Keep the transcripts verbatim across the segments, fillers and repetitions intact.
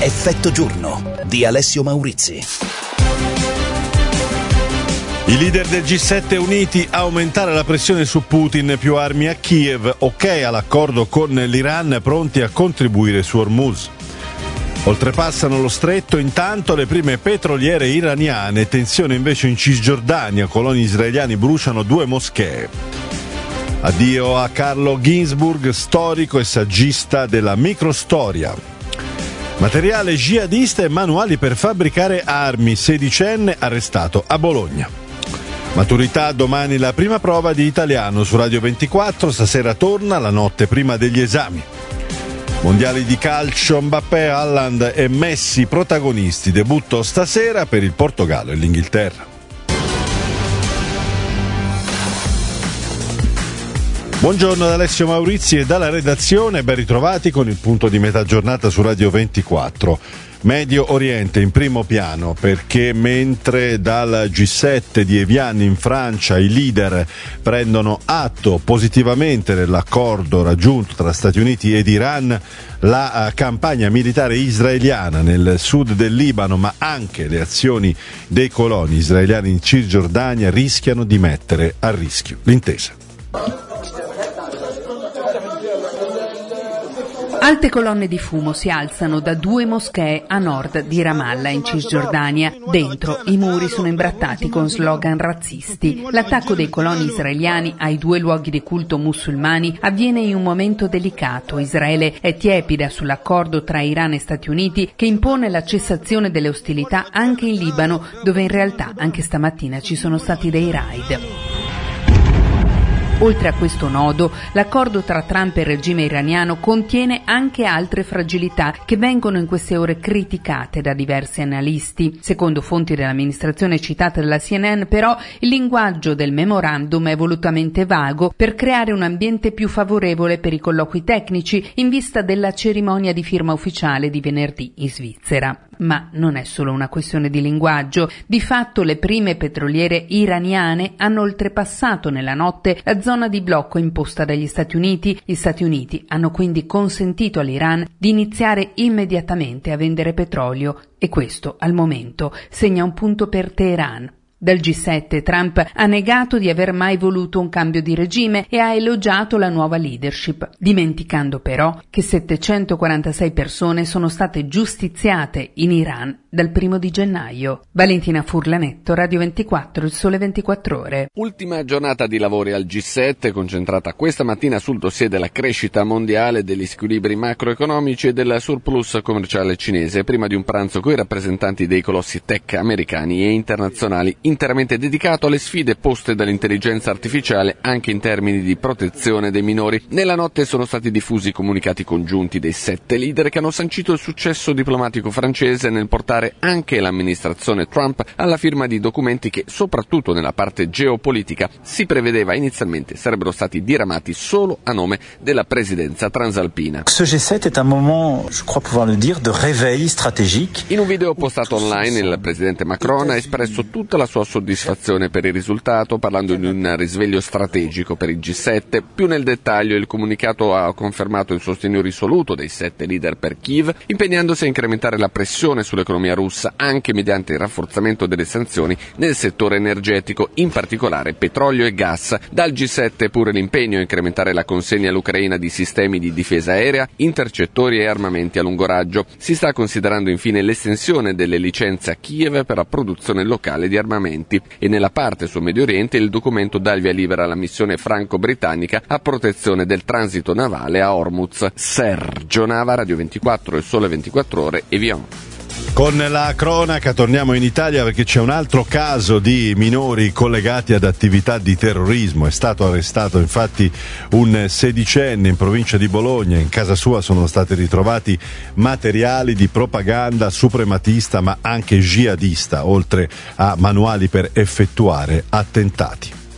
Effetto giorno di Alessio Maurizi. I leader del G sette uniti a aumentare la pressione su Putin, più armi a Kiev, ok all'accordo con l'Iran, pronti a contribuire su Hormuz. Oltrepassano lo stretto intanto le prime petroliere iraniane, tensione invece in Cisgiordania, coloni israeliani bruciano due moschee. Addio a Carlo Ginzburg, storico e saggista della microstoria. Materiale jihadista e manuali per fabbricare armi, sedicenne arrestato a Bologna. Maturità domani la prima prova di italiano su Radio ventiquattro, stasera torna la notte prima degli esami. Mondiali di calcio, Mbappé, Haaland e Messi protagonisti, debutto stasera per il Portogallo e l'Inghilterra. Buongiorno da Alessio Maurizi e dalla redazione, ben ritrovati con il punto di metà giornata su Radio ventiquattro. Medio Oriente in primo piano, perché mentre dal G sette di Evian in Francia i leader prendono atto positivamente dell'accordo raggiunto tra Stati Uniti ed Iran, la campagna militare israeliana nel sud del Libano, ma anche le azioni dei coloni israeliani in Cisgiordania rischiano di mettere a rischio l'intesa. Alte colonne di fumo si alzano da due moschee a nord di Ramallah in Cisgiordania. Dentro i muri sono imbrattati con slogan razzisti. L'attacco dei coloni israeliani ai due luoghi di culto musulmani avviene in un momento delicato. Israele è tiepida sull'accordo tra Iran e Stati Uniti che impone la cessazione delle ostilità anche in Libano, dove in realtà anche stamattina ci sono stati dei raid. Oltre a questo nodo, l'accordo tra Trump e il regime iraniano contiene anche altre fragilità che vengono in queste ore criticate da diversi analisti. Secondo fonti dell'amministrazione citate dalla C N N, però, il linguaggio del memorandum è volutamente vago per creare un ambiente più favorevole per i colloqui tecnici in vista della cerimonia di firma ufficiale di venerdì in Svizzera. Ma non è solo una questione di linguaggio. Di fatto le prime petroliere iraniane hanno oltrepassato nella notte la zona di blocco imposta dagli Stati Uniti. Gli Stati Uniti hanno quindi consentito all'Iran di iniziare immediatamente a vendere petrolio e questo, al momento, segna un punto per Teheran. Dal G sette Trump ha negato di aver mai voluto un cambio di regime e ha elogiato la nuova leadership, dimenticando però che settecentoquarantasei persone sono state giustiziate in Iran dal primo di gennaio. Valentina Furlanetto, Radio ventiquattro, il Sole ventiquattro Ore. Ultima giornata di lavori al G sette, concentrata questa mattina sul dossier della crescita mondiale, degli squilibri macroeconomici e del surplus commerciale cinese, prima di un pranzo coi rappresentanti dei colossi tech americani e internazionali, interamente dedicato alle sfide poste dall'intelligenza artificiale anche in termini di protezione dei minori. Nella notte sono stati diffusi comunicati congiunti dei sette leader che hanno sancito il successo diplomatico francese nel portare anche l'amministrazione Trump alla firma di documenti che, soprattutto nella parte geopolitica, si prevedeva inizialmente sarebbero stati diramati solo a nome della presidenza transalpina. Ce G sette est un moment, je crois pouvoir le dire, de réveil stratégique. In un video postato online il presidente Macron ha espresso tutta la sua soddisfazione per il risultato, parlando di un risveglio strategico per il G sette. Più nel dettaglio, il comunicato ha confermato il sostegno risoluto dei sette leader per Kiev, impegnandosi a incrementare la pressione sull'economia russa anche mediante il rafforzamento delle sanzioni nel settore energetico, in particolare petrolio e gas. Dal G sette pure l'impegno a incrementare la consegna all'Ucraina di sistemi di difesa aerea, intercettori e armamenti a lungo raggio. Si sta considerando infine l'estensione delle licenze a Kiev per la produzione locale di armamenti. E nella parte sul Medio Oriente il documento dà il via libera alla missione franco-britannica a protezione del transito navale a Hormuz. Sergio Nava, Radio ventiquattro, il Sole ventiquattro Ore, Evian. Con la cronaca torniamo in Italia perché c'è un altro caso di minori collegati ad attività di terrorismo. È stato arrestato infatti un sedicenne in provincia di Bologna. In casa sua sono stati ritrovati materiali di propaganda suprematista ma anche jihadista, oltre a manuali per effettuare attentati.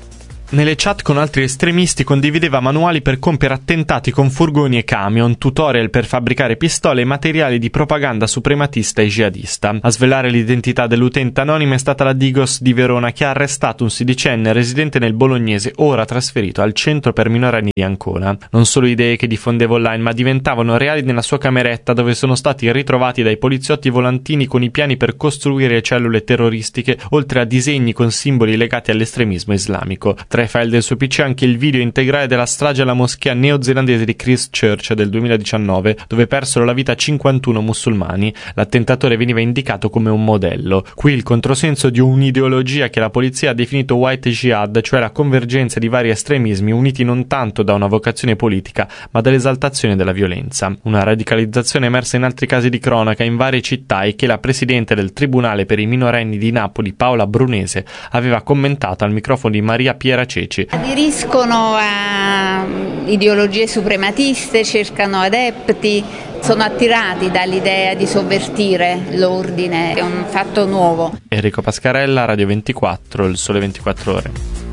Nelle chat con altri estremisti condivideva manuali per compiere attentati con furgoni e camion, tutorial per fabbricare pistole e materiali di propaganda suprematista e jihadista. A svelare l'identità dell'utente anonima è stata la Digos di Verona, che ha arrestato un sedicenne residente nel bolognese, ora trasferito al centro per minorenni di Ancona. Non solo idee che diffondeva online, ma diventavano reali nella sua cameretta, dove sono stati ritrovati dai poliziotti volantini con i piani per costruire cellule terroristiche, oltre a disegni con simboli legati all'estremismo islamico. Tra i file del suo P C anche il video integrale della strage alla moschea neozelandese di Christchurch del duemiladiciannove, dove persero la vita cinquantuno musulmani. L'attentatore veniva indicato come un modello. Qui il controsenso di un'ideologia che la polizia ha definito white jihad, cioè la convergenza di vari estremismi uniti non tanto da una vocazione politica, ma dall'esaltazione della violenza. Una radicalizzazione emersa in altri casi di cronaca in varie città e che la presidente del Tribunale per i minorenni di Napoli, Paola Brunese, aveva commentato al microfono di Maria Piera Ceci. Aderiscono a ideologie suprematiste, cercano adepti, sono attirati dall'idea di sovvertire l'ordine, è un fatto nuovo. Enrico Pascarella, Radio ventiquattro, Il Sole ventiquattro Ore.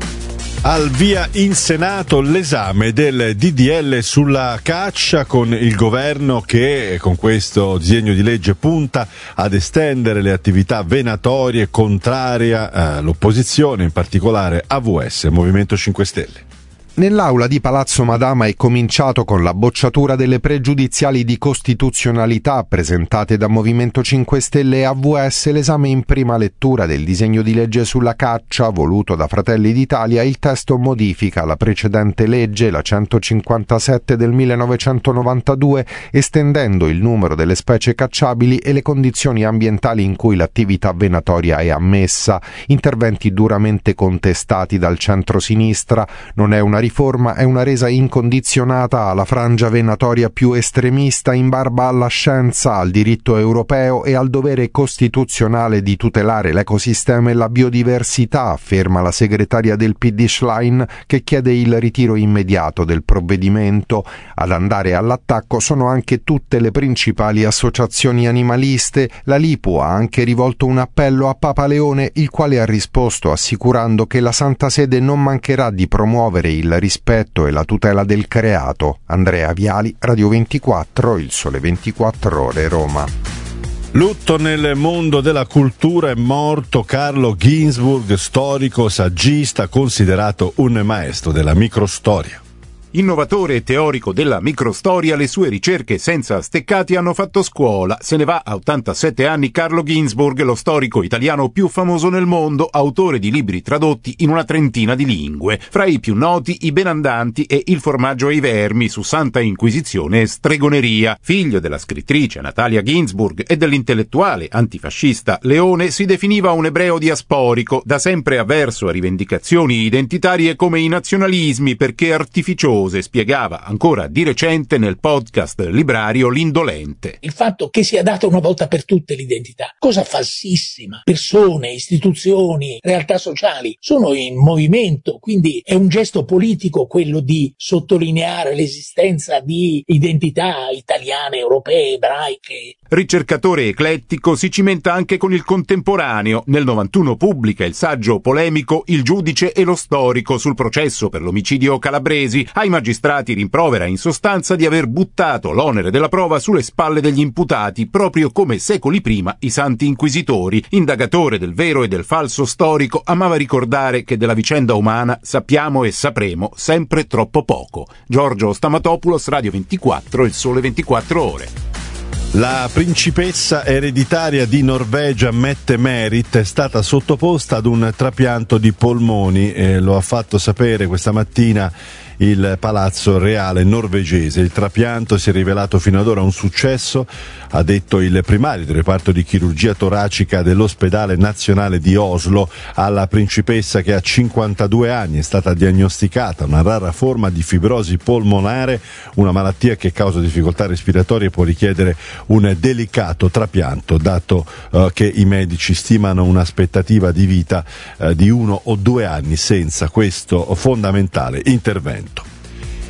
Al via in Senato l'esame del D D L sulla caccia, con il governo che con questo disegno di legge punta ad estendere le attività venatorie contraria all'opposizione, in particolare A V S, Movimento cinque Stelle. Nell'aula di Palazzo Madama è cominciato con la bocciatura delle pregiudiziali di costituzionalità presentate da Movimento cinque Stelle e A V S l'esame in prima lettura del disegno di legge sulla caccia voluto da Fratelli d'Italia. Il testo modifica la precedente legge, la centocinquantasette del millenovecentonovantadue, estendendo il numero delle specie cacciabili e le condizioni ambientali in cui l'attività venatoria è ammessa, interventi duramente contestati dal centro-sinistra. Non è una riforma, è una resa incondizionata alla frangia venatoria più estremista, in barba alla scienza, al diritto europeo e al dovere costituzionale di tutelare l'ecosistema e la biodiversità, afferma la segretaria del P D Schlein, che chiede il ritiro immediato del provvedimento. Ad andare all'attacco sono anche tutte le principali associazioni animaliste. La Lipu ha anche rivolto un appello a Papa Leone, il quale ha risposto assicurando che la Santa Sede non mancherà di promuovere il rispetto e la tutela del creato. Andrea Viali, Radio ventiquattro, Il Sole ventiquattro Ore, Roma. Lutto nel mondo della cultura, è morto Carlo Ginzburg, storico, saggista, considerato un maestro della microstoria. Innovatore e teorico della microstoria, le sue ricerche senza steccati hanno fatto scuola. Se ne va a ottantasette anni Carlo Ginzburg, lo storico italiano più famoso nel mondo, autore di libri tradotti in una trentina di lingue. Fra i più noti I Benandanti e Il formaggio ai vermi, su Santa Inquisizione e stregoneria. Figlio della scrittrice Natalia Ginzburg e dell'intellettuale antifascista Leone, si definiva un ebreo diasporico, da sempre avverso a rivendicazioni identitarie come i nazionalismi, perché artificioso, spiegava ancora di recente nel podcast librario L'Indolente. Il fatto che sia data una volta per tutte l'identità, cosa falsissima. Persone, istituzioni, realtà sociali sono in movimento, quindi è un gesto politico quello di sottolineare l'esistenza di identità italiane, europee, ebraiche. Ricercatore eclettico, si cimenta anche con il contemporaneo. Nel novantuno pubblica il saggio polemico Il giudice e lo storico sul processo per l'omicidio Calabresi. Ai magistrati rimprovera in sostanza di aver buttato l'onere della prova sulle spalle degli imputati, proprio come secoli prima i santi inquisitori. Indagatore del vero e del falso storico, amava ricordare che della vicenda umana sappiamo e sapremo sempre troppo poco. Giorgio Stamatopoulos, Radio ventiquattro, Il Sole ventiquattro Ore. La principessa ereditaria di Norvegia Mette Merit è stata sottoposta ad un trapianto di polmoni, e lo ha fatto sapere questa mattina il Palazzo Reale norvegese. Il trapianto si è rivelato fino ad ora un successo, ha detto il primario del reparto di chirurgia toracica dell'ospedale nazionale di Oslo. Alla principessa, che ha cinquantadue anni, è stata diagnosticata una rara forma di fibrosi polmonare, una malattia che causa difficoltà respiratorie e può richiedere un delicato trapianto, dato uh, che i medici stimano un'aspettativa di vita uh, di uno o due anni senza questo fondamentale intervento.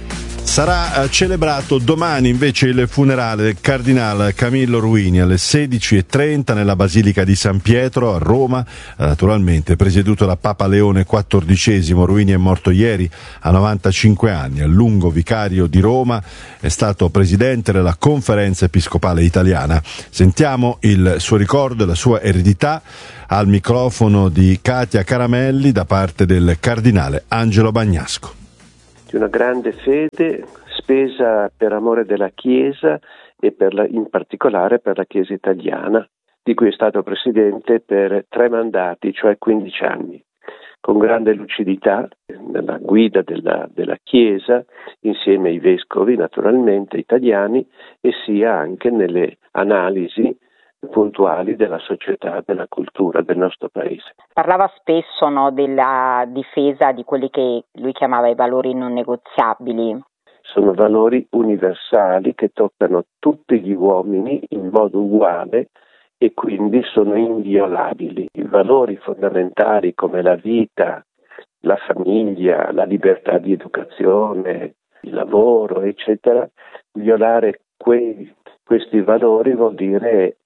Sarà eh, celebrato domani invece il funerale del cardinale Camillo Ruini alle sedici e trenta nella Basilica di San Pietro a Roma, eh, naturalmente presieduto da Papa Leone quattordicesimo. Ruini è morto ieri a novantacinque anni, a lungo vicario di Roma, è stato presidente della Conferenza Episcopale Italiana. Sentiamo il suo ricordo e la sua eredità al microfono di Katia Caramelli da parte del cardinale Angelo Bagnasco. Di una grande fede spesa per amore della Chiesa e per la, in particolare per la Chiesa italiana, di cui è stato presidente per tre mandati, cioè quindici anni, con grande lucidità nella guida della, della Chiesa, insieme ai vescovi naturalmente italiani, e sia anche nelle analisi puntuali della società, della cultura del nostro paese. Parlava spesso, no, della difesa di quelli che lui chiamava i valori non negoziabili. Sono valori universali che toccano tutti gli uomini in modo uguale e quindi sono inviolabili. I valori fondamentali come la vita, la famiglia, la libertà di educazione, il lavoro, eccetera, violare quei, questi valori vuol dire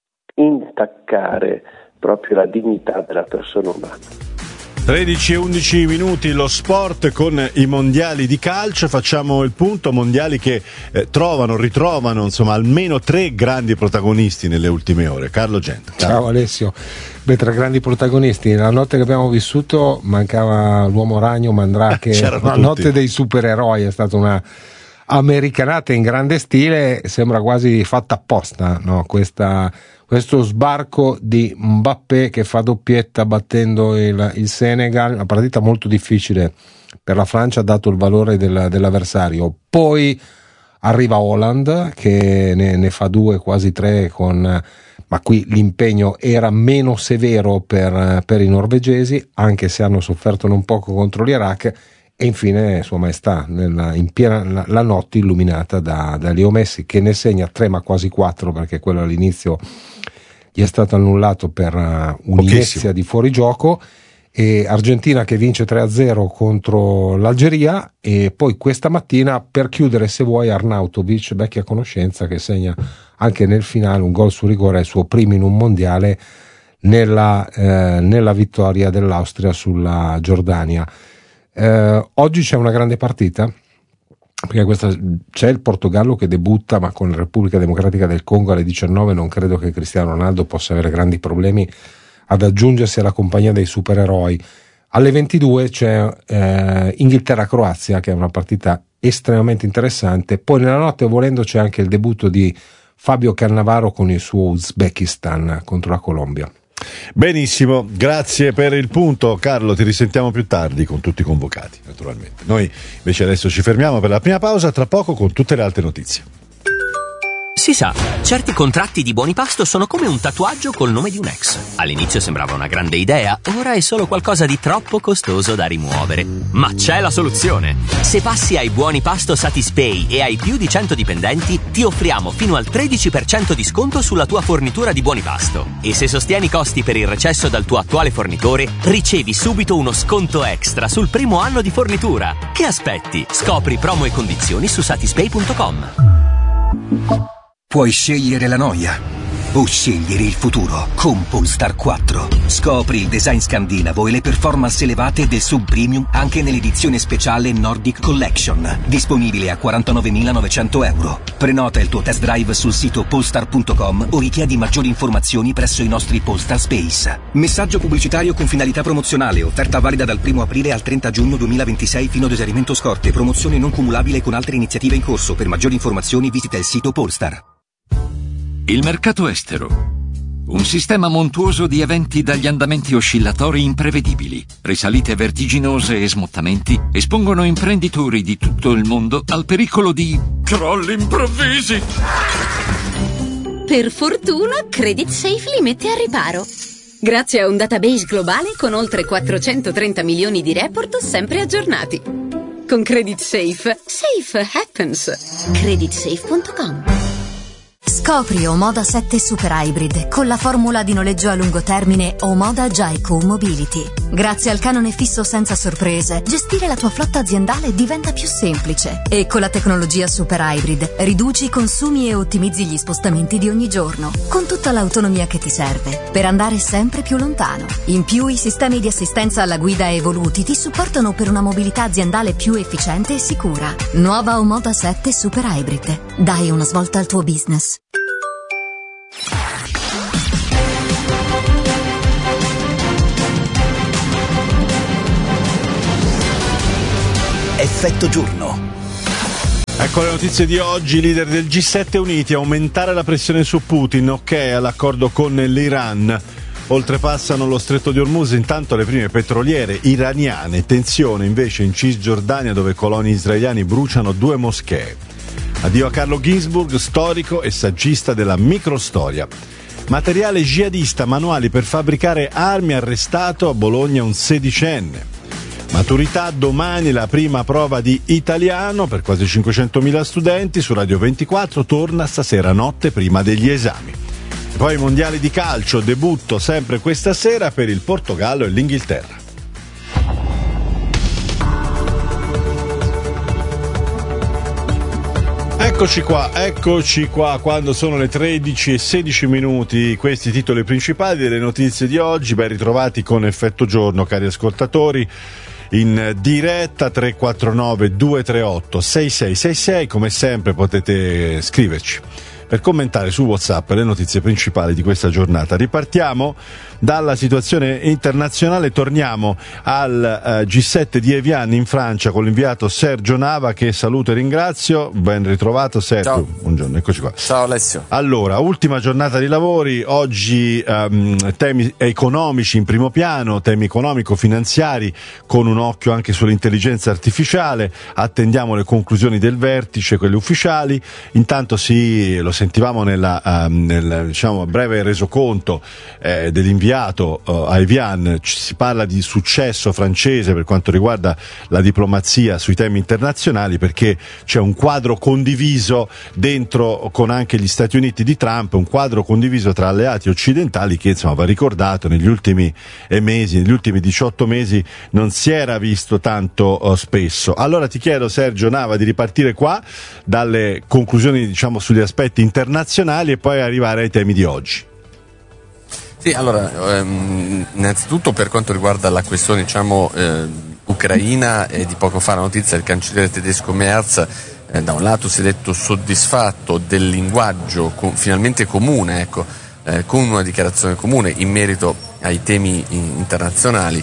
intaccare proprio la dignità della persona umana. tredici e undici minuti, lo sport con i mondiali di calcio. Facciamo il punto, mondiali che eh, trovano, ritrovano insomma almeno tre grandi protagonisti nelle ultime ore. Carlo Gento. Ciao, Ciao Alessio. Beh, tre grandi protagonisti. La notte che abbiamo vissuto mancava l'uomo ragno Mandrake, la notte dei supereroi, è stata una americanata in grande stile, sembra quasi fatta apposta, no? Questa, questo sbarco di Mbappé che fa doppietta battendo il, il Senegal, una partita molto difficile per la Francia dato il valore del, dell'avversario. Poi arriva Haaland che ne, ne fa due, quasi tre, con, ma qui l'impegno era meno severo per, per i norvegesi, anche se hanno sofferto non poco contro l'Iraq. E infine Sua Maestà, nella, in piena la, la notte illuminata da, da Leo Messi, che ne segna tre ma quasi quattro, perché quello all'inizio gli è stato annullato per uh, un'inezia di fuorigioco, e Argentina che vince tre a zero contro l'Algeria, e poi questa mattina per chiudere, se vuoi, Arnautovic, vecchia conoscenza, che segna anche nel finale un gol su rigore, il suo primo in un mondiale, nella, eh, nella vittoria dell'Austria sulla Giordania. Eh, oggi c'è una grande partita, perché questa, c'è il Portogallo che debutta, ma con la Repubblica Democratica del Congo alle diciannove. Non credo che Cristiano Ronaldo possa avere grandi problemi ad aggiungersi alla compagnia dei supereroi. Alle ventidue c'è eh, Inghilterra-Croazia, che è una partita estremamente interessante. Poi nella notte, volendo, c'è anche il debutto di Fabio Cannavaro con il suo Uzbekistan contro la Colombia. Benissimo, grazie per il punto Carlo, ti risentiamo più tardi con tutti i convocati naturalmente. Noi invece adesso ci fermiamo per la prima pausa, tra poco con tutte le altre notizie. Si sa, certi contratti di Buonipasto sono come un tatuaggio col nome di un ex. All'inizio sembrava una grande idea, ora è solo qualcosa di troppo costoso da rimuovere. Ma c'è la soluzione! Se passi ai Buonipasto Satispay e hai più di cento dipendenti, ti offriamo fino al tredici per cento di sconto sulla tua fornitura di Buonipasto. E se sostieni i costi per il recesso dal tuo attuale fornitore, ricevi subito uno sconto extra sul primo anno di fornitura. Che aspetti? Scopri promo e condizioni su satispay punto com. Puoi scegliere la noia o scegliere il futuro con Polestar quattro. Scopri il design scandinavo e le performance elevate del sub premium anche nell'edizione speciale Nordic Collection, disponibile a quarantanovemilanovecento euro. Prenota il tuo test drive sul sito polestar punto com o richiedi maggiori informazioni presso i nostri Polestar Space. Messaggio pubblicitario con finalità promozionale, offerta valida dal primo aprile al trenta giugno duemilaventisei fino ad esaurimento scorte, promozione non cumulabile con altre iniziative in corso. Per maggiori informazioni visita il sito Polestar. Il mercato estero. Un sistema montuoso di eventi dagli andamenti oscillatori imprevedibili, risalite vertiginose e smottamenti espongono imprenditori di tutto il mondo al pericolo di crolli improvvisi. Per fortuna, Credit Safe li mette a riparo. Grazie a un database globale con oltre quattrocentotrenta milioni di report sempre aggiornati. Con Credit Safe, safe happens. credit safe punto com. Scopri Omoda sette Super Hybrid con la formula di noleggio a lungo termine Omoda Jaico Mobility. Grazie al canone fisso senza sorprese, gestire la tua flotta aziendale diventa più semplice. E con la tecnologia Super Hybrid riduci i consumi e ottimizzi gli spostamenti di ogni giorno, con tutta l'autonomia che ti serve per andare sempre più lontano. In più, i sistemi di assistenza alla guida evoluti ti supportano per una mobilità aziendale più efficiente e sicura. Nuova Omoda sette Super Hybrid. Dai una svolta al tuo business. Effetto giorno. Ecco le notizie di oggi. I leader del G sette uniti: aumentare la pressione su Putin, ok all'accordo con l'Iran. Oltrepassano lo stretto di Hormuz intanto le prime petroliere iraniane. Tensione invece in Cisgiordania, dove coloni israeliani bruciano due moschee. Addio a Carlo Ginzburg, storico e saggista della microstoria. Materiale jihadista, manuali per fabbricare armi, arrestato a Bologna un sedicenne. Maturità domani, la prima prova di italiano per quasi cinquecentomila studenti. Su Radio ventiquattro torna stasera notte prima degli esami. E poi i mondiali di calcio, debutto sempre questa sera per il Portogallo e l'Inghilterra. Eccoci qua, eccoci qua, quando sono le tredici e sedici minuti, questi titoli principali delle notizie di oggi. Ben ritrovati con Effetto Giorno, cari ascoltatori, in diretta tre quattro nove due tre otto sei sei sei sei. Come sempre potete scriverci per commentare su WhatsApp le notizie principali di questa giornata. Ripartiamo dalla situazione internazionale, torniamo al uh, G sette di Evian in Francia con l'inviato Sergio Nava, che saluto e ringrazio. Ben ritrovato Sergio. Ciao. Buongiorno, eccoci qua. Ciao Alessio. Allora, ultima giornata di lavori, oggi um, temi economici in primo piano, temi economico-finanziari con un occhio anche sull'intelligenza artificiale. Attendiamo le conclusioni del vertice, quelle ufficiali. Intanto sì, lo sentivamo nella, um, nel diciamo, breve resoconto eh, dell'inviato uh, a Evian. Ci si parla di successo francese per quanto riguarda la diplomazia sui temi internazionali, perché c'è un quadro condiviso dentro con anche gli Stati Uniti di Trump, un quadro condiviso tra alleati occidentali che insomma va ricordato negli ultimi mesi, negli ultimi diciotto mesi non si era visto tanto uh, spesso. Allora ti chiedo, Sergio Nava, di ripartire qua dalle conclusioni diciamo sugli aspetti internazionali e poi arrivare ai temi di oggi. Sì, allora, ehm, innanzitutto per quanto riguarda la questione diciamo eh, ucraina, e di poco fa la notizia del cancelliere tedesco Merz, eh, da un lato si è detto soddisfatto del linguaggio con, finalmente comune, ecco, eh, con una dichiarazione comune in merito ai temi in, internazionali,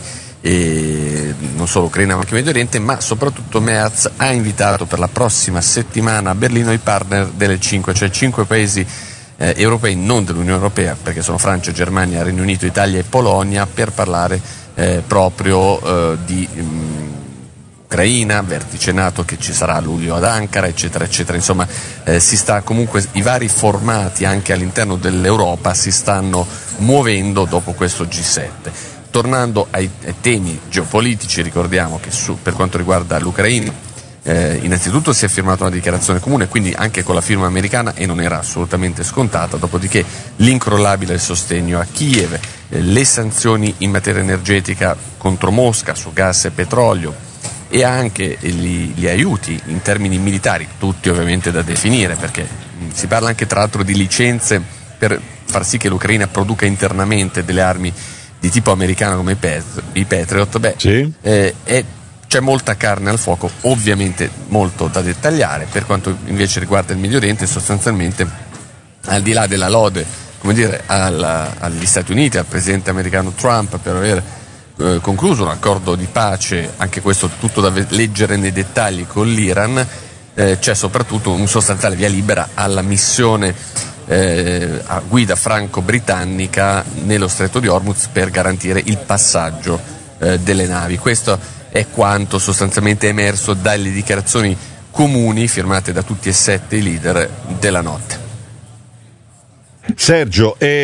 e non solo Ucraina ma anche Medio Oriente, ma soprattutto Merz ha invitato per la prossima settimana a Berlino i partner delle cinque, cioè cinque paesi eh, europei, non dell'Unione Europea, perché sono Francia, Germania, Regno Unito, Italia e Polonia, per parlare eh, proprio eh, di um, Ucraina, vertice NATO che ci sarà a luglio ad Ankara, eccetera, eccetera. Insomma, eh, si sta comunque, i vari formati anche all'interno dell'Europa si stanno muovendo dopo questo G sette. Tornando ai, ai temi geopolitici, ricordiamo che su, per quanto riguarda l'Ucraina, eh, innanzitutto si è firmata una dichiarazione comune, quindi anche con la firma americana, e non era assolutamente scontata, dopodiché l'incrollabile sostegno a Kiev, eh, le sanzioni in materia energetica contro Mosca su gas e petrolio, e anche gli, gli aiuti in termini militari, tutti ovviamente da definire, perché mh, si parla anche tra l'altro di licenze per far sì che l'Ucraina produca internamente delle armi di tipo americano come i, Pet- i Patriot. Beh, sì. eh, è, c'è molta carne al fuoco, ovviamente molto da dettagliare. Per quanto invece riguarda il Medio Oriente, sostanzialmente al di là della lode, come dire, alla, agli Stati Uniti, al presidente americano Trump per aver eh, concluso un accordo di pace, anche questo tutto da leggere nei dettagli, con l'Iran, eh, c'è soprattutto un sostanziale via libera alla missione Eh, a guida franco-britannica nello stretto di Hormuz per garantire il passaggio eh, delle navi. Questo è quanto sostanzialmente è emerso dalle dichiarazioni comuni firmate da tutti e sette i leader della notte. Sergio, e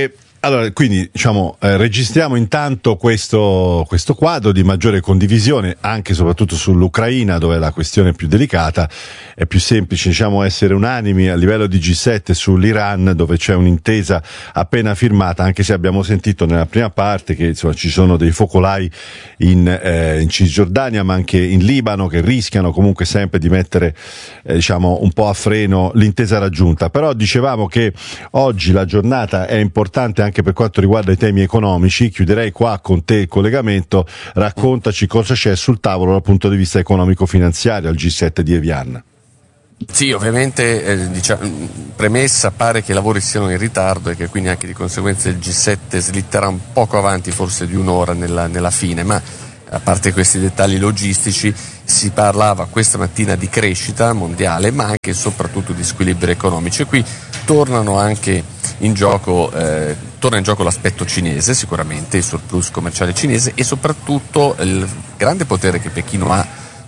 allora, quindi diciamo eh, registriamo intanto questo, questo quadro di maggiore condivisione anche e soprattutto sull'Ucraina, dove la questione è più delicata. È più semplice diciamo essere unanimi a livello di G sette sull'Iran, dove c'è un'intesa appena firmata, anche se abbiamo sentito nella prima parte che insomma ci sono dei focolai in, eh, in Cisgiordania ma anche in Libano che rischiano comunque sempre di mettere eh, diciamo un po' a freno l'intesa raggiunta. Però dicevamo che oggi la giornata è importante anche per quanto riguarda i temi economici. Chiuderei qua con te il collegamento, raccontaci cosa c'è sul tavolo dal punto di vista economico-finanziario al G sette di Evian. Sì, ovviamente eh, diciamo, premessa, pare che i lavori siano in ritardo e che quindi anche di conseguenza il G sette slitterà un poco avanti, forse di un'ora nella, nella fine, ma a parte questi dettagli logistici si parlava questa mattina di crescita mondiale ma anche e soprattutto di squilibri economici, e qui tornano anche in gioco eh, torna in gioco l'aspetto cinese, sicuramente il surplus commerciale cinese e soprattutto il grande potere che Pechino ha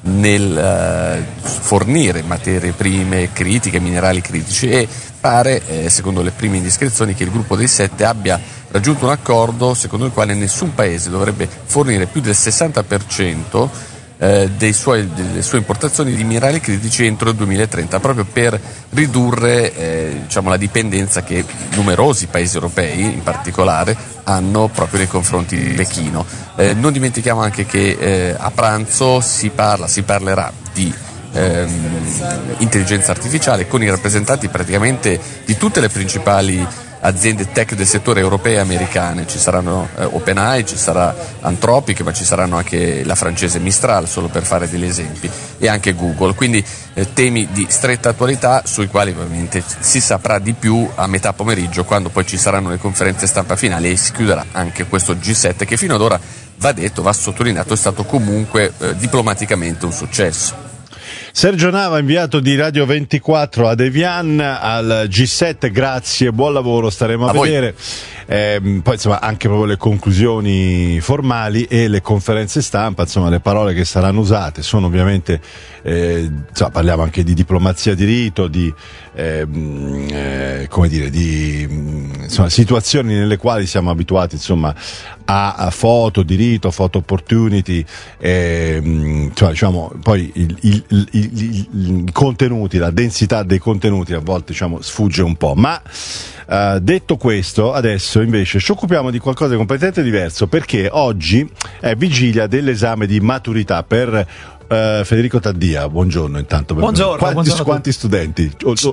nel uh, fornire materie prime critiche, minerali critici, e pare, eh, secondo le prime indiscrezioni, che il gruppo dei sette abbia raggiunto un accordo secondo il quale nessun paese dovrebbe fornire più del sessanta per cento eh, dei suoi, delle sue importazioni di minerali critici entro il duemilatrenta, proprio per ridurre eh, diciamo, la dipendenza che numerosi paesi europei in particolare hanno proprio nei confronti di Pechino. Eh, non dimentichiamo anche che eh, a pranzo si parla, si parlerà di ehm, intelligenza artificiale con i rappresentanti praticamente di tutte le principali aziende tech del settore europee e americane. Ci saranno eh, OpenAI, ci sarà Anthropic, ma ci saranno anche la francese Mistral, solo per fare degli esempi, e anche Google. Quindi eh, temi di stretta attualità sui quali ovviamente si saprà di più a metà pomeriggio, quando poi ci saranno le conferenze stampa finali e si chiuderà anche questo G sette che fino ad ora, va detto, va sottolineato, è stato comunque eh, diplomaticamente un successo. Sergio Nava, inviato di Radio ventiquattro ad Evian, al G sette, grazie, buon lavoro, staremo a, a vedere. Eh, poi insomma anche proprio le conclusioni formali e le conferenze stampa, insomma le parole che saranno usate sono ovviamente, eh, insomma, parliamo anche di diplomazia di rito, di eh, eh, come dire, di insomma, situazioni nelle quali siamo abituati insomma a, a foto di rito, foto opportunity, eh, insomma, diciamo, poi il, il, il, il, i contenuti, la densità dei contenuti a volte diciamo sfugge un po', ma Uh, detto questo, adesso invece ci occupiamo di qualcosa di completamente diverso, perché oggi è vigilia dell'esame di maturità per uh, Federico Taddia. Buongiorno intanto. Buongiorno, quanti, buongiorno quanti studenti?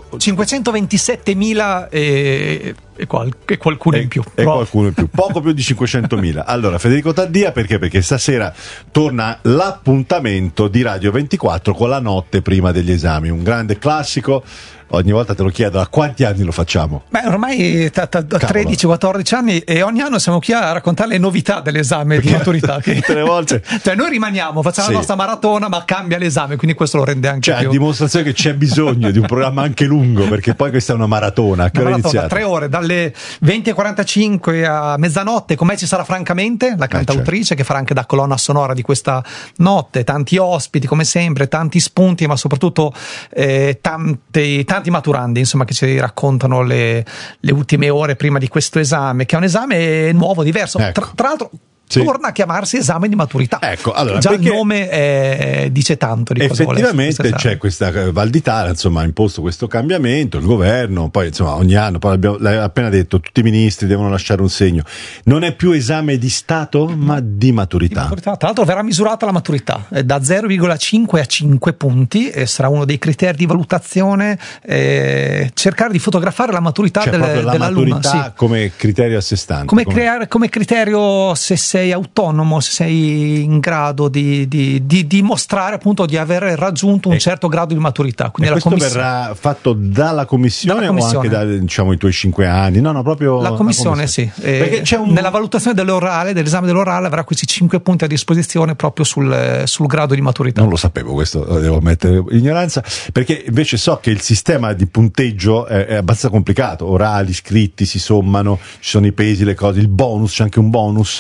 cinquecentoventisettemila e, e, qual, e qualcuno e, in più. E qualcuno in più, poco più di cinquecentomila. Allora, Federico Taddia perché? Perché stasera torna l'appuntamento di Radio ventiquattro con la notte prima degli esami, un grande classico. Ogni volta te lo chiedo, a quanti anni lo facciamo? Beh, ormai da tredici quattordici anni, e ogni anno siamo qui a raccontare le novità dell'esame di maturità. Che... Tutte le volte. Cioè, noi rimaniamo, facciamo sì. la nostra maratona, ma cambia l'esame, quindi questo lo rende anche cioè, più. Cioè, a dimostrazione che c'è bisogno di un programma anche lungo, perché poi questa è una maratona. Che una ora maratona, è tre ore, dalle venti e quarantacinque a mezzanotte. Con me ci sarà Francamente, la cantautrice, eh, certo. che farà anche da colonna sonora di questa notte. Tanti ospiti, come sempre, tanti spunti, ma soprattutto eh, tanti, tanti maturanti, insomma, che ci raccontano le, le ultime ore prima di questo esame, che è un esame nuovo, diverso. Ecco. Tra, tra l'altro sì. torna a chiamarsi esame di maturità. Ecco, allora, già il nome è, dice tanto di cosa effettivamente vuole c'è questa Val d'Italia, insomma, ha imposto questo cambiamento, il governo, poi insomma ogni anno, poi abbiamo, l'hai appena detto, tutti i ministri devono lasciare un segno. Non è più esame di Stato, ma di maturità. Di maturità. Tra l'altro verrà misurata la maturità da zero virgola cinque a cinque punti, e sarà uno dei criteri di valutazione, eh, cercare di fotografare la maturità cioè, del, la dell'alunno. Maturità sì. come criterio a sé stante. Come, come... Creare, come criterio se sei autonomo, se sei in grado di, di, di dimostrare appunto di aver raggiunto un e, certo grado di maturità. Quindi e la questo commissione... verrà fatto dalla commissione, dalla commissione o anche da, diciamo, i tuoi cinque anni? No, no, proprio la commissione, sì. Perché c'è un... Nella valutazione dell'orale, dell'esame dell'orale, avrà questi cinque punti a disposizione proprio sul, sul grado di maturità. Non lo sapevo, questo devo ammettere ignoranza, perché invece so che il sistema di punteggio è, è abbastanza complicato, orali, scritti, si sommano, ci sono i pesi, le cose, il bonus, c'è anche un bonus. Eh,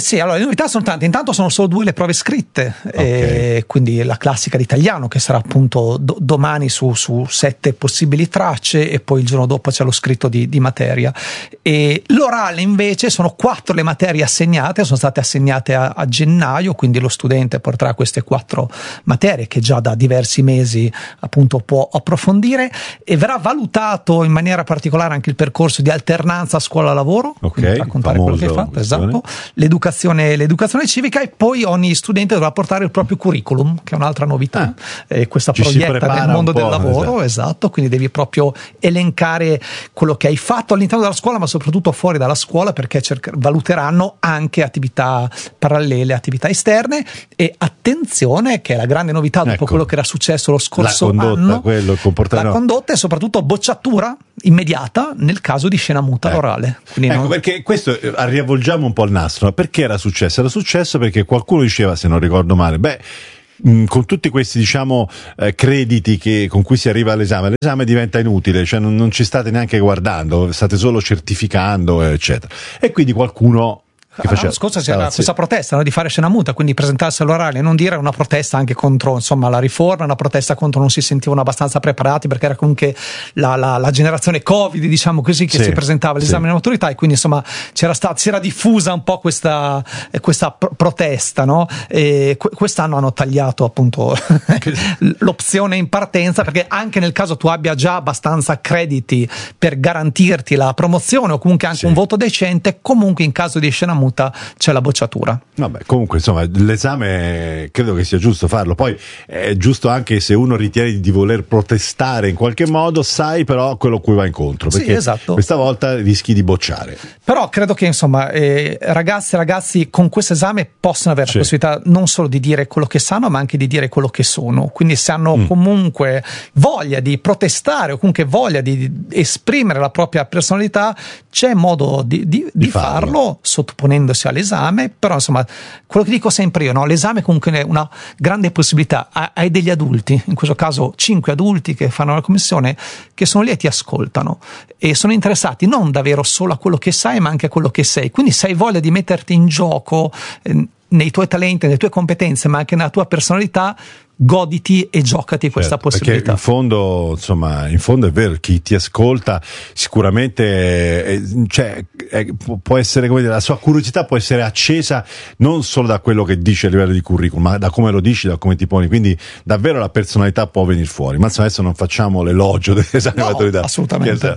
sì, allora le novità sono tante. Intanto sono solo due le prove scritte, okay. E quindi la classica di italiano che sarà appunto do- domani su, su sette possibili tracce, e poi il giorno dopo c'è lo scritto di, di materia. E l'orale invece sono quattro le materie assegnate, sono state assegnate a, a gennaio, quindi lo studente porterà queste quattro materie che già da diversi mesi appunto può approfondire, e verrà valutato in maniera particolare anche il percorso di alternanza scuola-lavoro, okay, quindi raccontare quello che hai fatto, esatto, l'educazione, l'educazione civica, e poi ogni studente dovrà portare il proprio curriculum, che è un'altra novità, ah, e questa proietta nel mondo del lavoro, esatto. esatto, quindi devi proprio elencare quello che hai fatto all'interno della scuola, ma soprattutto fuori dalla scuola, perché cerca- valuteranno anche attività parallele, attività esterne, e attenzione, che è la grande novità dopo ecco, quello che era successo lo scorso la condotta, anno, quello, la condotta, e soprattutto bocciatura immediata nel caso di scena muta eh. orale. Quindi ecco, non... perché questo, riavvolgiamo un po' il nastro, perché era successo? Era successo perché qualcuno diceva, se non ricordo male, beh, con tutti questi diciamo eh, crediti che, con cui si arriva all'esame, l'esame diventa inutile, cioè non, non ci state neanche guardando, state solo certificando, eccetera. E quindi qualcuno che faceva, l'anno scorso c'era ah, questa sì. protesta, no, di fare scena muta, quindi presentarsi all'orale e non dire, una protesta anche contro insomma la riforma, una protesta contro non si sentivano abbastanza preparati, perché era comunque la, la, la generazione Covid, diciamo così, che sì, si presentava all'esame sì. di maturità, e quindi insomma c'era stata, si era diffusa un po' questa, eh, questa pr- protesta, no? E que- quest'anno hanno tagliato appunto l'opzione in partenza, perché anche nel caso tu abbia già abbastanza crediti per garantirti la promozione o comunque anche sì. un voto decente, comunque in caso di scena muta c'è la bocciatura. Vabbè, comunque insomma l'esame credo che sia giusto farlo, poi è giusto anche se uno ritiene di voler protestare in qualche modo, sai però quello a cui va incontro, perché sì, esatto. questa volta rischi di bocciare. Però credo che insomma eh, ragazze e ragazzi con questo esame possono avere sì. la possibilità non solo di dire quello che sanno, ma anche di dire quello che sono, quindi se hanno mm. comunque voglia di protestare o comunque voglia di esprimere la propria personalità, c'è modo di, di, di, di farlo, farlo sottoponendosi all'esame. Però insomma quello che dico sempre io, no? L'esame comunque è una grande possibilità. Hai degli adulti, in questo caso cinque adulti che fanno la commissione, che sono lì e ti ascoltano e sono interessati non davvero solo a quello che sai, ma anche a quello che sei. Quindi se hai voglia di metterti in gioco eh, nei tuoi talenti, nelle tue competenze, ma anche nella tua personalità, goditi e giocati questa certo, possibilità. Perché in fondo, insomma, in fondo è vero, chi ti ascolta sicuramente è, cioè, è, può essere, come dire, la sua curiosità può essere accesa non solo da quello che dici a livello di curriculum, ma da come lo dici, da come ti poni, quindi davvero la personalità può venire fuori. Ma adesso non facciamo l'elogio dell'esame no, di maturità. Assolutamente.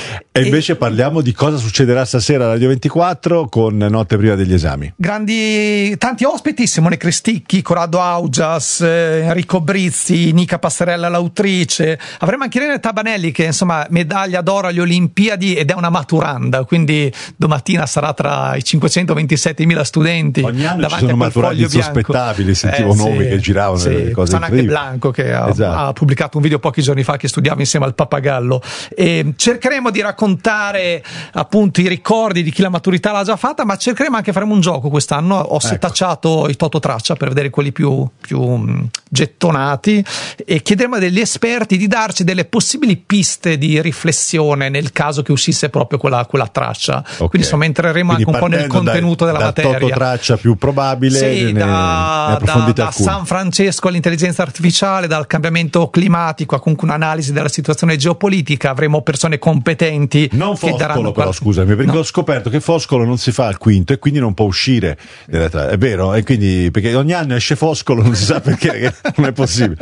E invece e... parliamo di cosa succederà stasera a Radio ventiquattro con Notte prima degli esami. Grandi, tanti ospiti: Simone Cristicchi, Corrado Augias, eh, Enrico Brizzi, Nica Passerella l'autrice. Avremo anche Irene Tabanelli, che insomma medaglia d'oro alle Olimpiadi ed è una maturanda, quindi domattina sarà tra i cinquecentoventisettemila studenti. Ogni anno davanti ci sono maturandi insospettabili, sentivo eh, nomi sì, che giravano sì. delle cose sono anche Blanco che ha, esatto. ha pubblicato un video pochi giorni fa che studiava insieme al Pappagallo. E cercheremo di raccontare appunto i ricordi di chi la maturità l'ha già fatta, ma cercheremo anche, faremo un gioco quest'anno. Ho ecco. setacciato i Toto Traccia per vedere quelli più, più gettonati, e chiederemo a degli esperti di darci delle possibili piste di riflessione nel caso che uscisse proprio quella, quella traccia. Okay. Quindi insomma entreremo Quindi anche un po' nel contenuto dal, della dal materia. Toto Traccia più probabile, sì, ne, da, ne da, da San Francesco all'intelligenza artificiale, dal cambiamento climatico a comunque un'analisi della situazione geopolitica. Avremo persone competenti. Non che Foscolo però, scusami, perché no. ho scoperto che Foscolo non si fa al quinto e quindi non può uscire, è vero? E quindi, perché ogni anno esce Foscolo, non si sa perché, non è possibile.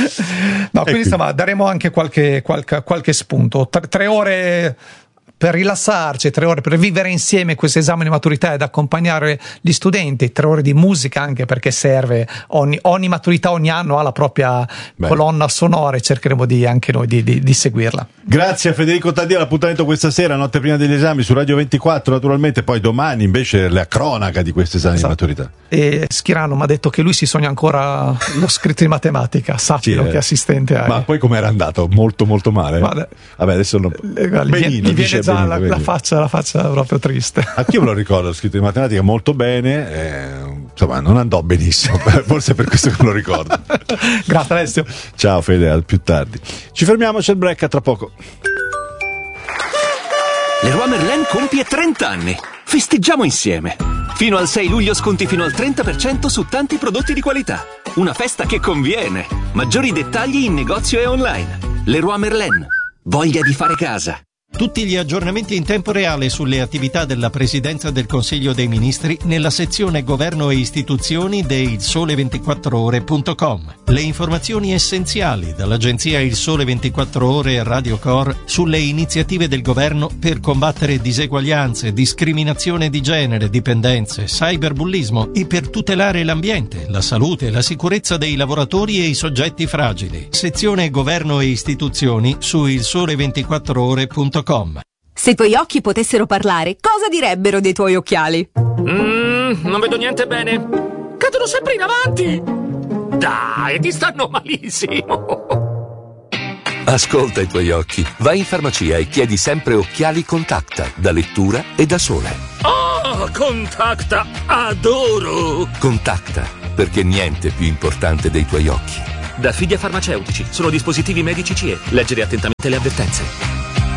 No, quindi insomma daremo anche qualche, qualche, qualche spunto. Tre, tre ore per rilassarci, tre ore per vivere insieme questo esame di maturità ed accompagnare gli studenti, tre ore di musica anche perché serve, ogni, ogni maturità ogni anno ha la propria Beh. colonna sonora e cercheremo di, anche noi di, di, di seguirla. Grazie a Federico Taddia, l'appuntamento questa sera, notte prima degli esami su Radio ventiquattro naturalmente, poi domani invece la cronaca di questo esame esatto. di maturità. E Schirano mi ha detto che lui si sogna ancora lo scritto di matematica, sappilo sì, che assistente hai. Ma poi com'era andato? Molto molto male. Vabbè, Vabbè adesso non... Benino, gli viene già Benino, la, la, faccia, la faccia proprio triste. Anch'io me lo ricordo, lo scritto di matematica molto bene, eh, insomma non andò benissimo, forse è per questo che me lo ricordo. Grazie Alessio. Ciao Fede, al più tardi. Ci fermiamo, c'è il break, a tra poco. Leroy Merlin compie trenta anni. Festeggiamo insieme. Fino al sei luglio sconti fino al trenta per cento su tanti prodotti di qualità. Una festa che conviene. Maggiori dettagli in negozio e online. Leroy Merlin. Voglia di fare casa. Tutti gli aggiornamenti in tempo reale sulle attività della Presidenza del Consiglio dei Ministri nella sezione Governo e Istituzioni di il sole ventiquattro ore punto com. Le informazioni essenziali dall'agenzia Il Sole ventiquattro Ore e Radio Cor sulle iniziative del governo per combattere diseguaglianze, discriminazione di genere, dipendenze, cyberbullismo e per tutelare l'ambiente, la salute e la sicurezza dei lavoratori e i soggetti fragili. Sezione Governo e Istituzioni su il sole ventiquattro ore punto com. Se i tuoi occhi potessero parlare, cosa direbbero dei tuoi occhiali? Mm, non vedo niente bene. Cadono sempre in avanti. Dai, ti stanno malissimo. Ascolta i tuoi occhi. Vai in farmacia e chiedi sempre occhiali Contacta, da lettura e da sole. Oh, Contacta, adoro. Contacta, perché niente è più importante dei tuoi occhi. Da Fidia Farmaceutici. Sono dispositivi medici C E. Leggere attentamente le avvertenze.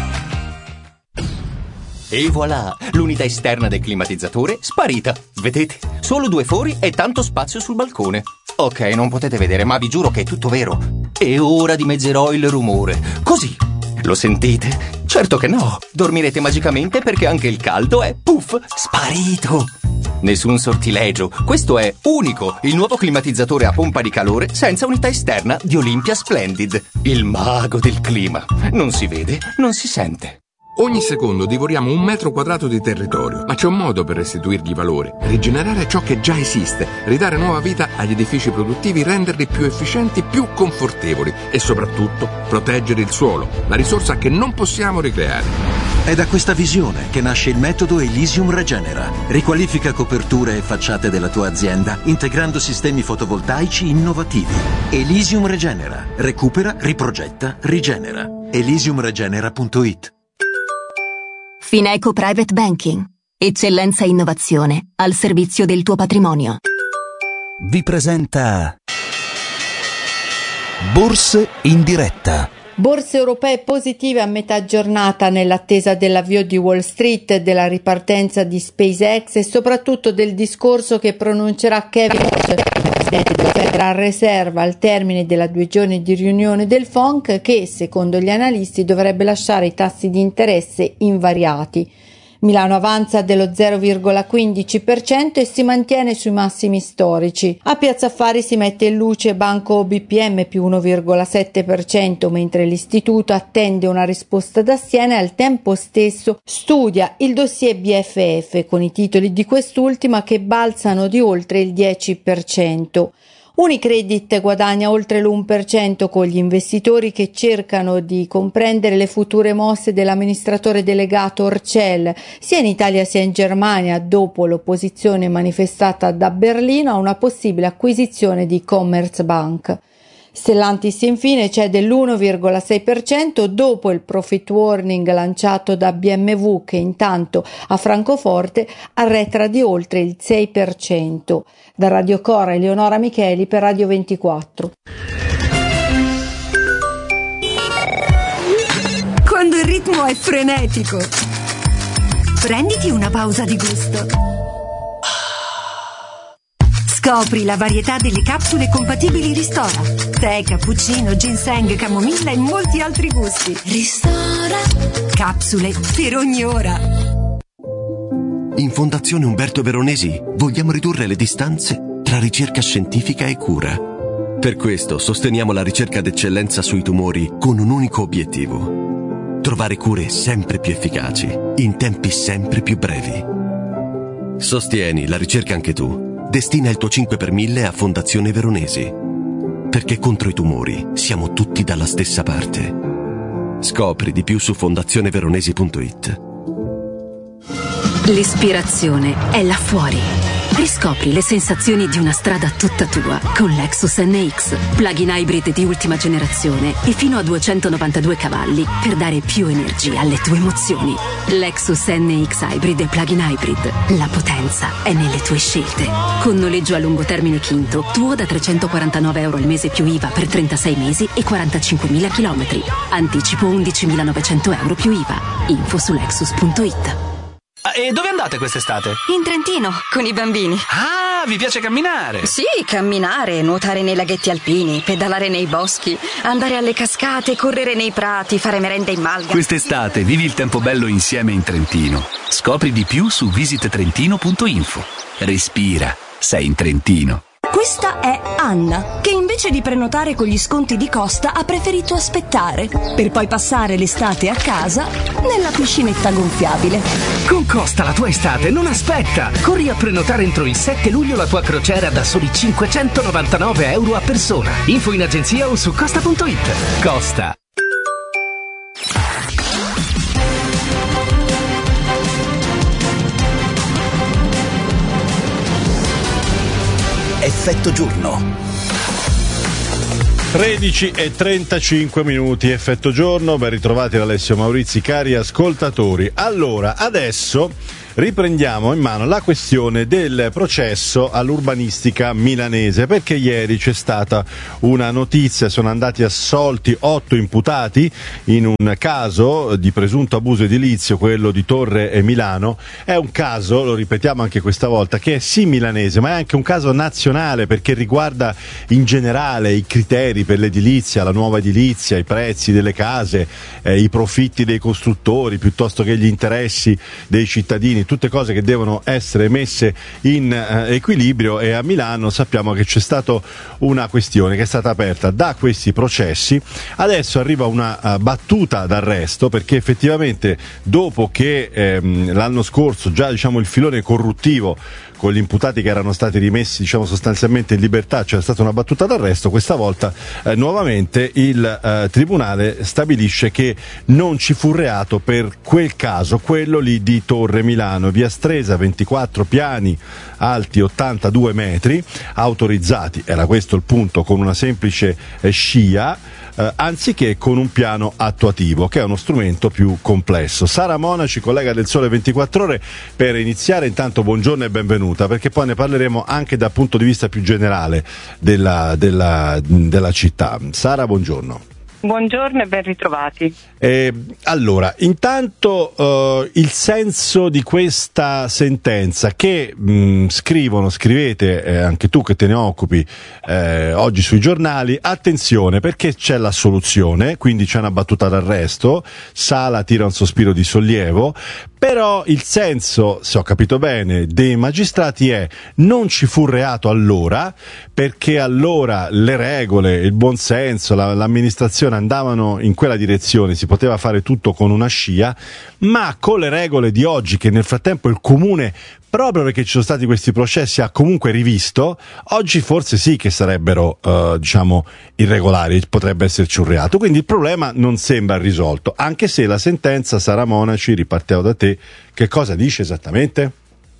E voilà, l'unità esterna del climatizzatore sparita. Vedete? Solo due fori e tanto spazio sul balcone. Ok, non potete vedere, ma vi giuro che è tutto vero. E ora dimezzerò il rumore. Così. Lo sentite? Certo che no. Dormirete magicamente perché anche il caldo è, puff, sparito. Nessun sortilegio. Questo è unico, il nuovo climatizzatore a pompa di calore senza unità esterna di Olympia Splendid. Il mago del clima. Non si vede, non si sente. Ogni secondo divoriamo un metro quadrato di territorio, ma c'è un modo per restituirgli valore, rigenerare ciò che già esiste, ridare nuova vita agli edifici produttivi, renderli più efficienti, più confortevoli e soprattutto proteggere il suolo, la risorsa che non possiamo ricreare. È da questa visione che nasce il metodo Elysium Regenera. Riqualifica coperture e facciate della tua azienda integrando sistemi fotovoltaici innovativi. Elysium Regenera. Recupera, riprogetta, rigenera. elysium regenera punto it. Fineco Private Banking. Eccellenza e innovazione al servizio del tuo patrimonio. Vi presenta Borse in diretta. Borse europee positive a metà giornata nell'attesa dell'avvio di Wall Street, della ripartenza di SpaceX e soprattutto del discorso che pronuncerà Kevin presidente della Federal Reserve al termine della due giorni di riunione del F O M C, che secondo gli analisti dovrebbe lasciare i tassi di interesse invariati. Milano avanza dello zero virgola quindici per cento e si mantiene sui massimi storici. A Piazza Affari si mette in luce Banco B P M più uno virgola sette per cento, mentre l'istituto attende una risposta da Siena e al tempo stesso studia il dossier B F F con i titoli di quest'ultima che balzano di oltre il dieci per cento. Unicredit guadagna oltre l'uno per cento con gli investitori che cercano di comprendere le future mosse dell'amministratore delegato Orcel, sia in Italia sia in Germania, dopo l'opposizione manifestata da Berlino a una possibile acquisizione di Commerzbank. Stellantis infine cede l'uno virgola sei per cento dopo il profit warning lanciato da B M W, che intanto a Francoforte arretra di oltre il sei per cento. Da Radio Cora, Eleonora Micheli per Radio ventiquattro. Quando il ritmo è frenetico, prenditi una pausa di gusto. Scopri la varietà delle capsule compatibili Ristora. Tè, cappuccino, ginseng, camomilla e molti altri gusti. Ristora. Capsule per ogni ora. In Fondazione Umberto Veronesi vogliamo ridurre le distanze tra ricerca scientifica e cura. Per questo sosteniamo la ricerca d'eccellenza sui tumori con un unico obiettivo: trovare cure sempre più efficaci, in tempi sempre più brevi. Sostieni la ricerca anche tu. Destina il tuo cinque per mille a Fondazione Veronesi. Perché contro i tumori siamo tutti dalla stessa parte. Scopri di più su fondazione veronesi punto it. L'ispirazione è là fuori. Riscopri le sensazioni di una strada tutta tua con Lexus N X, plug-in hybrid di ultima generazione e fino a duecentonovantadue cavalli per dare più energia alle tue emozioni. Lexus N X Hybrid e plug-in hybrid. La potenza è nelle tue scelte. Con noleggio a lungo termine Quinto, tuo da trecentoquarantanove euro al mese più I V A per trentasei mesi e quarantacinquemila chilometri. Anticipo undicimilanovecento euro più I V A. Info su lexus punto it. Ma e dove andate quest'estate? In Trentino, con i bambini. Ah, vi piace camminare? Sì, camminare, nuotare nei laghetti alpini, pedalare nei boschi, andare alle cascate, correre nei prati, fare merenda in malga. Quest'estate vivi il tempo bello insieme in Trentino. Scopri di più su visit trentino punto info. Respira, sei in Trentino. Questa è Anna, che invece di prenotare con gli sconti di Costa ha preferito aspettare, per poi passare l'estate a casa nella piscinetta gonfiabile. Con Costa la tua estate non aspetta! Corri a prenotare entro il sette luglio la tua crociera da soli cinquecentonovantanove euro a persona. Info in agenzia o su costa punto it. Costa. Effetto giorno. tredici e trentacinque minuti, effetto giorno, ben ritrovati da Alessio Maurizi, cari ascoltatori. Allora, adesso riprendiamo in mano la questione del processo all'urbanistica milanese, perché ieri c'è stata una notizia, sono andati assolti otto imputati in un caso di presunto abuso edilizio, quello di Torre e Milano. È un caso, lo ripetiamo anche questa volta, che è sì milanese, ma è anche un caso nazionale, perché riguarda in generale i criteri per l'edilizia, la nuova edilizia, i prezzi delle case, eh, i profitti dei costruttori piuttosto che gli interessi dei cittadini, tutte cose che devono essere messe in eh, equilibrio. E a Milano sappiamo che c'è stata una questione che è stata aperta da questi processi. Adesso arriva una uh, battuta d'arresto, perché effettivamente dopo che ehm, l'anno scorso già diciamo il filone corruttivo con gli imputati che erano stati rimessi diciamo sostanzialmente in libertà c'era stata una battuta d'arresto, questa volta eh, nuovamente il eh, tribunale stabilisce che non ci fu reato per quel caso, quello lì di Torre Milano, via Stresa, ventiquattro piani alti ottantadue metri, autorizzati, era questo il punto, con una semplice eh, scia, Eh, anziché con un piano attuativo, che è uno strumento più complesso. Sara Monaci, collega del Sole ventiquattro Ore, per iniziare intanto buongiorno e benvenuta, perché poi ne parleremo anche dal punto di vista più generale della, della, della città. Sara, buongiorno. Buongiorno e ben ritrovati. Eh, allora, intanto eh, il senso di questa sentenza che mh, scrivono, scrivete eh, anche tu che te ne occupi eh, oggi sui giornali, attenzione perché c'è l'assoluzione, quindi c'è una battuta d'arresto, Sala tira un sospiro di sollievo, però il senso, se ho capito bene, dei magistrati è non ci fu reato allora, perché allora le regole, il buonsenso, la, l'amministrazione andavano in quella direzione, si poteva fare tutto con una scia, ma con le regole di oggi, che nel frattempo il comune, proprio perché ci sono stati questi processi, ha comunque rivisto, oggi forse sì che sarebbero eh, diciamo irregolari, potrebbe esserci un reato, quindi il problema non sembra risolto, anche se la sentenza, Sara Monaci, ripartiamo da te, che cosa dice esattamente?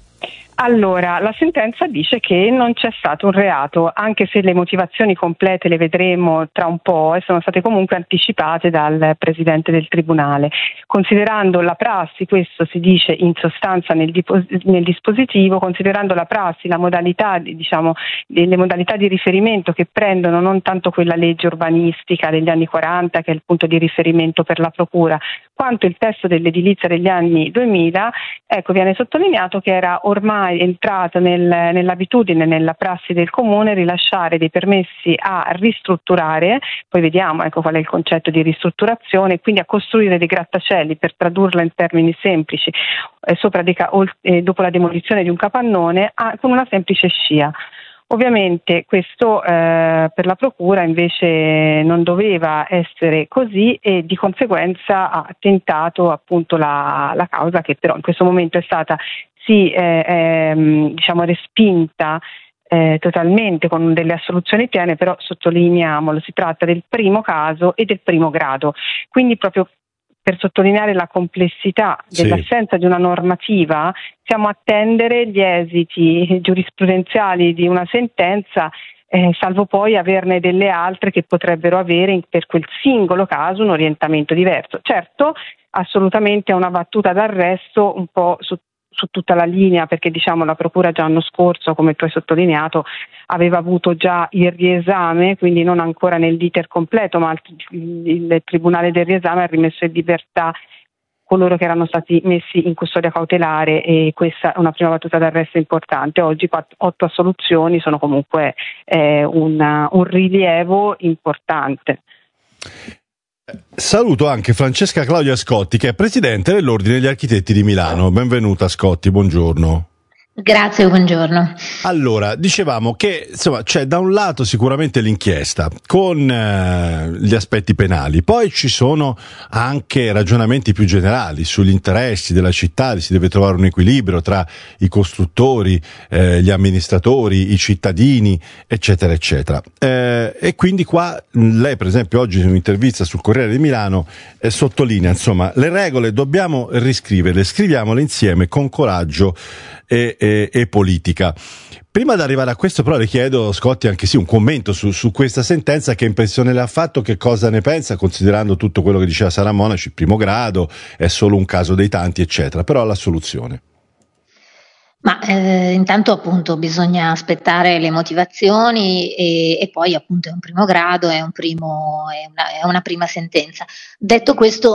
Allora, la sentenza dice che non c'è stato un reato, anche se le motivazioni complete le vedremo tra un po' e sono state comunque anticipate dal Presidente del Tribunale. Considerando la prassi, questo si dice in sostanza nel, dipos- nel dispositivo, considerando la prassi, la modalità, diciamo, le modalità di riferimento che prendono non tanto quella legge urbanistica degli anni quaranta, che è il punto di riferimento per la Procura, quanto il testo dell'edilizia degli anni duemila, ecco, viene sottolineato che era ormai entrato nel, nell'abitudine, nella prassi del comune, rilasciare dei permessi a ristrutturare, poi vediamo ecco qual è il concetto di ristrutturazione, quindi a costruire dei grattacieli, per tradurla in termini semplici, eh, sopra dei, eh, dopo la demolizione di un capannone, a, con una semplice scia. Ovviamente questo eh, per la Procura invece non doveva essere così e di conseguenza ha tentato appunto la, la causa, che però in questo momento è stata sì eh, eh, diciamo respinta eh, totalmente con delle assoluzioni piene, però sottolineiamolo, si tratta del primo caso e del primo grado, quindi proprio per sottolineare la complessità dell'assenza sì. di una normativa, siamo a attendere gli esiti giurisprudenziali di una sentenza, eh, salvo poi averne delle altre che potrebbero avere per quel singolo caso un orientamento diverso. Certo, assolutamente è una battuta d'arresto un po' su su tutta la linea, perché diciamo la Procura già l'anno scorso, come tu hai sottolineato, aveva avuto già il riesame, quindi non ancora nell'iter completo, ma il Tribunale del riesame ha rimesso in libertà coloro che erano stati messi in custodia cautelare, e questa è una prima battuta d'arresto importante. Oggi quattro, otto assoluzioni sono comunque eh, una, un rilievo importante. Saluto anche Francesca Claudia Scotti, che è presidente dell'Ordine degli Architetti di Milano. Benvenuta Scotti, buongiorno. Grazie, buongiorno. Allora, dicevamo che insomma c'è da un lato sicuramente l'inchiesta con eh, gli aspetti penali, poi ci sono anche ragionamenti più generali sugli interessi della città. Si deve trovare un equilibrio tra i costruttori, eh, gli amministratori, i cittadini, eccetera eccetera, eh, e quindi qua lei per esempio oggi in un'intervista sul Corriere di Milano eh, sottolinea insomma le regole dobbiamo riscriverle, scriviamole insieme con coraggio E, e, e politica. Prima di arrivare a questo però le chiedo, Scotti, anche sì un commento su, su questa sentenza. Che impressione le ha fatto, che cosa ne pensa, considerando tutto quello che diceva Sara Monaci, primo grado, è solo un caso dei tanti eccetera, però la soluzione? Ma eh, intanto appunto bisogna aspettare le motivazioni e, e poi appunto è un primo grado, è, un primo, è, una, è una prima sentenza. Detto questo,